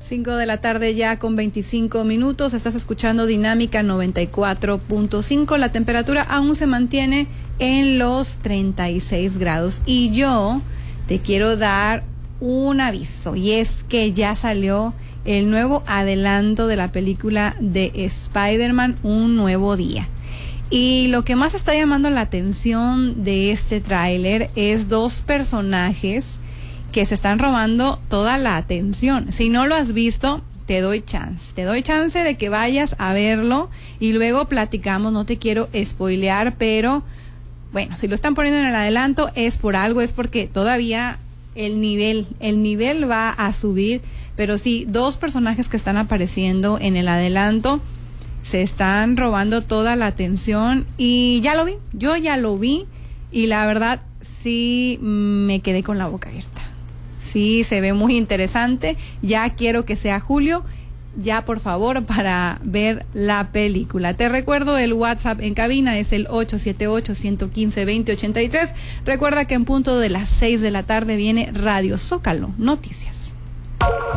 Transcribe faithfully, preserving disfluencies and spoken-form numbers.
cinco de la tarde ya con veinticinco minutos. Estás escuchando Dinámica noventa y cuatro punto cinco. La temperatura aún se mantiene en los treinta y seis grados. Y yo te quiero dar un aviso. Y es que ya salió el nuevo adelanto de la película de Spider-Man, Un Nuevo Día. Y lo que más está llamando la atención de este tráiler es dos personajes que se están robando toda la atención. Si no lo has visto, te doy chance. Te doy chance de que vayas a verlo y luego platicamos. No te quiero spoilear, pero bueno, si lo están poniendo en el adelanto es por algo, es porque todavía el nivel, el nivel va a subir. Pero sí, dos personajes que están apareciendo en el adelanto se están robando toda la atención y ya lo vi, yo ya lo vi y la verdad sí me quedé con la boca abierta. Sí, se ve muy interesante. Ya quiero que sea julio, ya por favor, para ver la película. Te recuerdo, el WhatsApp en cabina es el ocho siete ocho, uno uno cinco, dos cero ocho tres. Recuerda que en punto de las seis de la tarde viene Radio Zócalo Noticias.